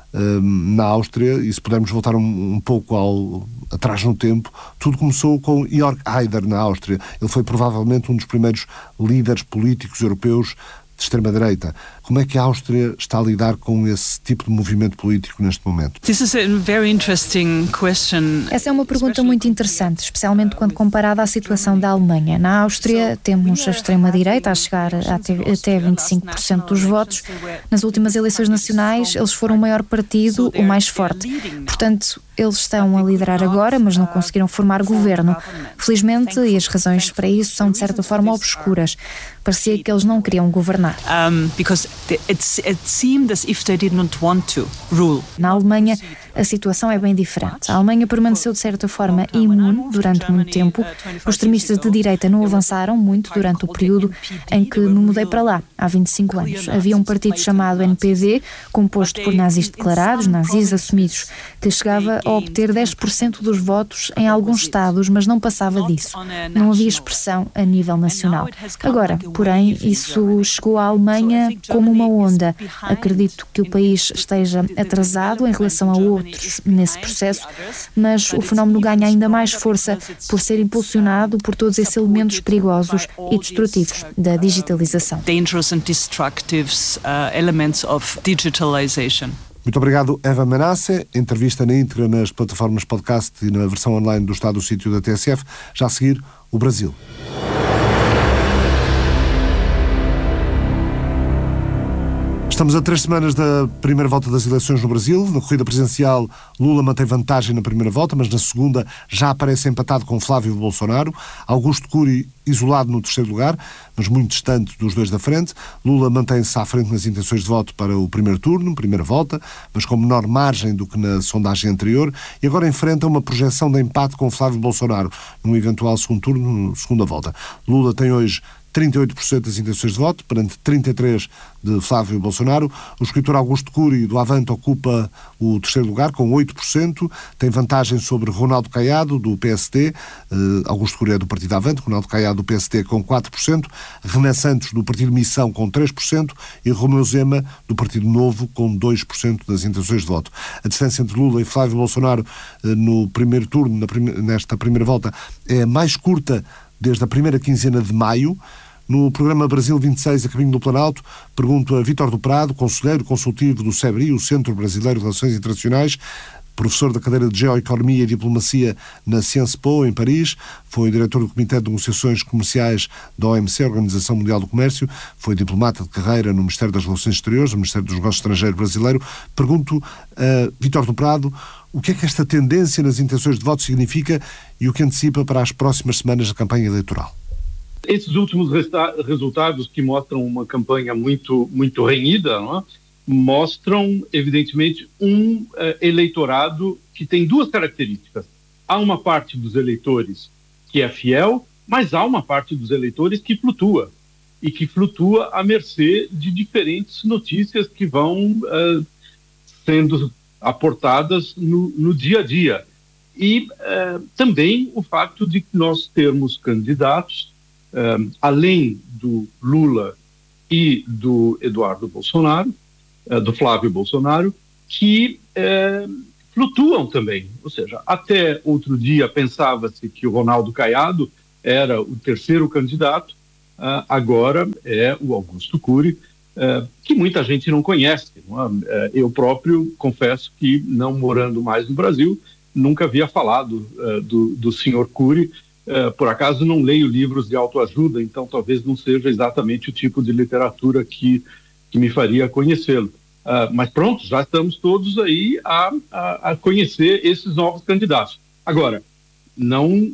na Áustria, e se pudermos voltar um, um pouco ao, atrás no tempo, tudo começou com Jörg Haider na Áustria. Ele foi provavelmente um dos primeiros líderes políticos europeus de extrema-direita. Como é que a Áustria está a lidar com esse tipo de movimento político neste momento? This is a very interesting question. Essa é uma pergunta muito interessante, especialmente quando comparada à situação da Alemanha. Na Áustria temos a extrema-direita a chegar até vinte e cinco por cento dos votos. Nas últimas eleições nacionais, eles foram o maior partido, o mais forte. Portanto, eles estão a liderar agora, mas não conseguiram formar governo. Felizmente, e as razões para isso são de certa forma obscuras. Parecia que eles não queriam governar. Um, because it, it seemed as if they did not want to rule. Na Alemanha, a situação é bem diferente. A Alemanha permaneceu de certa forma imune durante muito tempo. Os extremistas de direita não avançaram muito durante o período em que me mudei para lá, há vinte e cinco anos. Havia um partido chamado N P D, composto por nazis declarados, nazis assumidos, que chegava a obter dez por cento dos votos em alguns estados, mas não passava disso. Não havia expressão a nível nacional. Agora, porém, isso chegou à Alemanha como uma onda. Acredito que o país esteja atrasado em relação a outros nesse processo, mas o fenómeno ganha ainda mais força por ser impulsionado por todos esses elementos perigosos e destrutivos da digitalização. Dangerous and destructive elements of digitalization. Muito obrigado, Eva Menasse. Entrevista na íntegra nas plataformas podcast e na versão online do Estado do Sítio da T S F. Já a seguir, o Brasil. Estamos a três semanas da primeira volta das eleições no Brasil. Na corrida presidencial, Lula mantém vantagem na primeira volta, mas na segunda já aparece empatado com Flávio Bolsonaro. Augusto Cury isolado no terceiro lugar, mas muito distante dos dois da frente. Lula mantém-se à frente nas intenções de voto para o primeiro turno, primeira volta, mas com menor margem do que na sondagem anterior, e agora enfrenta uma projeção de empate com Flávio Bolsonaro num eventual segundo turno, segunda volta. Lula tem hoje trinta e oito por cento das intenções de voto, perante trinta e três por cento de Flávio Bolsonaro. O escritor Augusto Cury, do Avante, ocupa o terceiro lugar, com oito por cento. Tem vantagem sobre Ronaldo Caiado, do P S D. Uh, Augusto Cury é do Partido Avante, Ronaldo Caiado, do P S D, com quatro por cento. Renan Santos, do Partido Missão, com três por cento. E Romeu Zema, do Partido Novo, com dois por cento das intenções de voto. A distância entre Lula e Flávio Bolsonaro uh, no primeiro turno, na prime- nesta primeira volta, é a mais curta desde a primeira quinzena de maio. No programa Brasil vinte e seis, a caminho do Planalto, pergunto a Vítor do Prado, conselheiro consultivo do SEBRI, o Centro Brasileiro de Relações Internacionais, professor da cadeira de Geoeconomia e Diplomacia na Sciences Po, em Paris, foi diretor do Comitê de Negociações Comerciais da O M C, Organização Mundial do Comércio, foi diplomata de carreira no Ministério das Relações Exteriores, no Ministério dos Negócios Estrangeiros brasileiro. Pergunto a Vítor do Prado o que é que esta tendência nas intenções de voto significa e o que antecipa para as próximas semanas da campanha eleitoral. Esses últimos resta- resultados que mostram uma campanha muito, muito renhida, não é? Mostram, evidentemente, um uh, eleitorado que tem duas características. Há uma parte dos eleitores que é fiel, mas há uma parte dos eleitores que flutua, e que flutua à mercê de diferentes notícias que vão uh, sendo aportadas no, no dia a dia. E uh, também o fato de nós termos candidatos, uh, além do Lula e do Eduardo Bolsonaro, uh, do Flávio Bolsonaro, que uh, flutuam também. Ou seja, até outro dia pensava-se que o Ronaldo Caiado era o terceiro candidato, uh, agora é o Augusto Cury, uh, que muita gente não conhece. Não é? Uh, eu próprio confesso que, não morando mais no Brasil, nunca havia falado uh, do, do senhor Cury. Uh, por acaso não leio livros de autoajuda, então talvez não seja exatamente o tipo de literatura que, que me faria conhecê-lo. Uh, mas pronto, já estamos todos aí a, a, a conhecer esses novos candidatos. Agora, não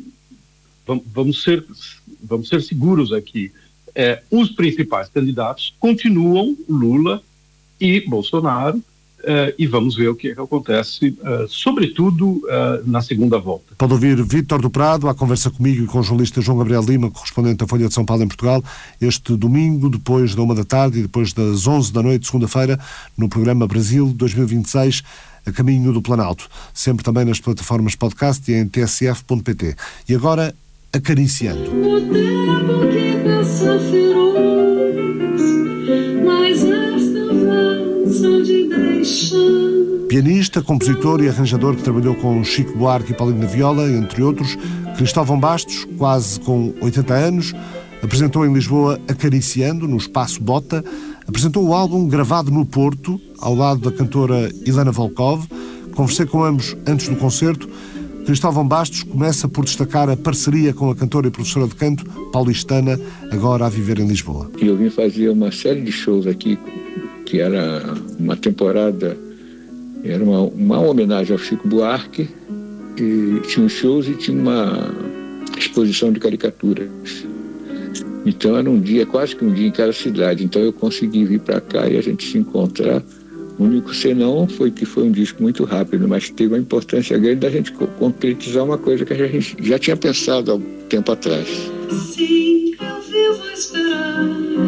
vamos ser, vamos ser seguros aqui. É, os principais candidatos continuam Lula e Bolsonaro, Uh, e vamos ver o que, é que acontece, uh, sobretudo uh, na segunda volta. Pode ouvir Vítor do Prado à conversa comigo e com o jornalista João Gabriel Lima, correspondente da Folha de São Paulo em Portugal, este domingo, depois da uma da tarde e depois das onze da noite, segunda-feira, no programa Brasil dois mil e vinte e seis, a caminho do Planalto. Sempre também nas plataformas podcast e em t s f ponto p t. E agora, Acariciando. O tempo que passa feroz, mas esta avança de deixar. Pianista, compositor e arranjador que trabalhou com Chico Buarque e Paulinho da Viola, entre outros, Cristóvão Bastos, quase com oitenta anos, apresentou em Lisboa Acariciando, no Espaço Bota, apresentou o álbum gravado no Porto, ao lado da cantora Helena Volkov. Conversei com ambos antes do concerto. Cristóvão Bastos começa por destacar a parceria com a cantora e professora de canto paulistana, agora a viver em Lisboa. Eu vim fazer uma série de shows aqui, que era uma temporada, era uma, uma homenagem ao Chico Buarque, e tinha uns shows e tinha uma exposição de caricaturas. Então era um dia, quase que um dia em cada cidade. Então eu consegui vir para cá e a gente se encontrar. O único senão foi que foi um disco muito rápido, mas teve uma importância grande da gente concretizar uma coisa que a gente já tinha pensado há um tempo atrás. Sim, eu vivo a esperar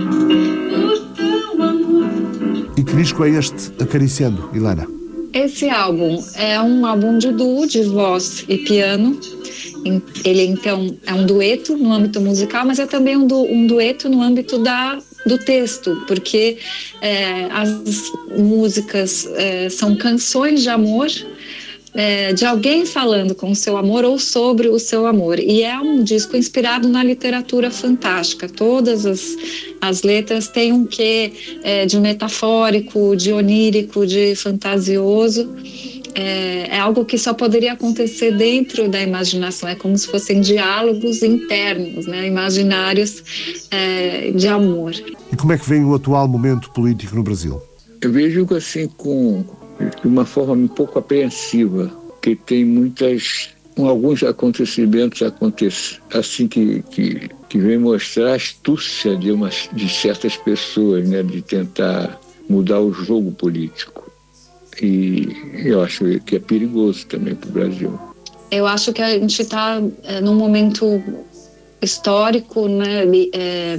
por teu amor. E que disco é este, Acariciando, Helena? Esse álbum é um álbum de duo, de voz e piano. Ele, então, é um dueto no âmbito musical, mas é também um, du um dueto no âmbito da, do texto, porque é, as músicas é, são canções de amor, é, de alguém falando com o seu amor ou sobre o seu amor. E é um disco inspirado na literatura fantástica. Todas as, as letras têm um quê é, de metafórico, de onírico, de fantasioso. É, é algo que só poderia acontecer dentro da imaginação. É como se fossem diálogos internos, né, imaginários é, de amor. E como é que vem o atual momento político no Brasil? Eu vejo assim com de uma forma um pouco apreensiva, que tem muitas alguns acontecimentos acontecem assim que que que vem mostrar a astúcia de umas de certas pessoas, né, de tentar mudar o jogo político. E eu acho que é perigoso também para o Brasil. Eu acho que a gente está é, num momento histórico, né? É,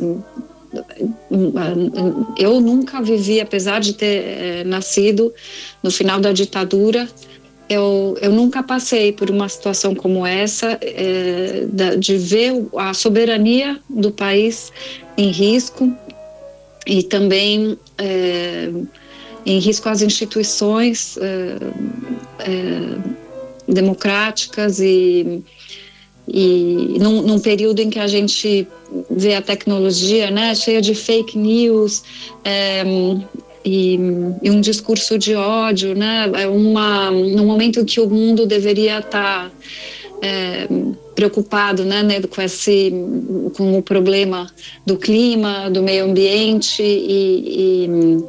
eu nunca vivi, apesar de ter é, nascido no final da ditadura, eu, eu nunca passei por uma situação como essa, é, de ver a soberania do país em risco e também é, em risco as instituições é, é, democráticas e, e num, num período em que a gente vê a tecnologia, né, cheia de fake news é, e, e um discurso de ódio, né, é uma, num momento em que o mundo deveria estar é, preocupado, né, né, com, esse, com o problema do clima, do meio ambiente e, e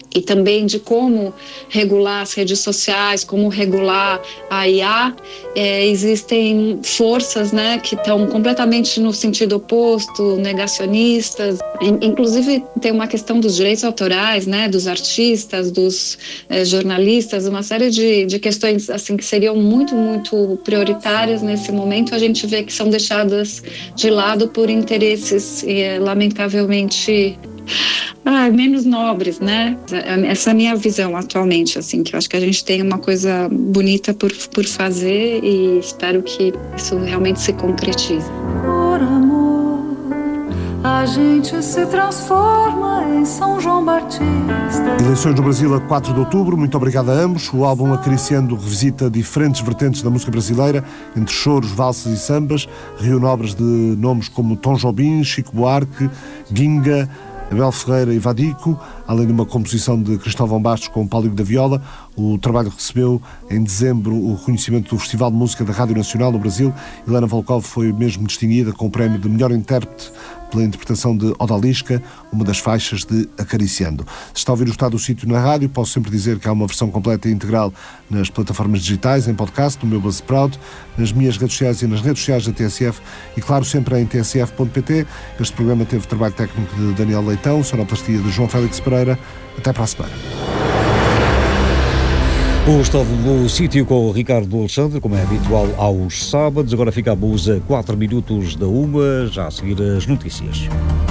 e também de como regular as redes sociais, como regular a I A, é, existem forças, né, que estão completamente no sentido oposto, negacionistas. Inclusive tem uma questão dos direitos autorais, né, dos artistas, dos é, jornalistas, uma série de, de questões assim que seriam muito, muito prioritárias nesse momento. A gente vê que são deixadas de lado por interesses, é, lamentavelmente, Ah, menos nobres, né? Essa é a minha visão atualmente, assim, que eu acho que a gente tem uma coisa bonita por, por fazer e espero que isso realmente se concretize. Por amor, a gente se transforma em São João Batista. Eleições no Brasil a quatro de outubro, muito obrigado a ambos. O álbum Acariciando revisita diferentes vertentes da música brasileira, entre choros, valsas e sambas, reúne obras de nomes como Tom Jobim, Chico Buarque, Ginga, Abel Ferreira e Vadico, além de uma composição de Cristóvão Bastos com Paulinho da Viola. O trabalho recebeu em dezembro o reconhecimento do Festival de Música da Rádio Nacional no Brasil. Helena Volkov foi mesmo distinguida com o prémio de melhor intérprete pela interpretação de Odalisca, uma das faixas de Acariciando. Se está a ouvir o Estado do Sítio na rádio, posso sempre dizer que há uma versão completa e integral nas plataformas digitais, em podcast, no meu Buzzsprout, nas minhas redes sociais e nas redes sociais da T S F e, claro, sempre em t s f ponto p t. Este programa teve trabalho técnico de Daniel Leitão, sonoplastia de João Félix Pereira. Até para a semana. O Estado do Sítio com o Ricardo Alexandre, como é habitual aos sábados. Agora ficamos a quatro minutos da uma, já a seguir as notícias.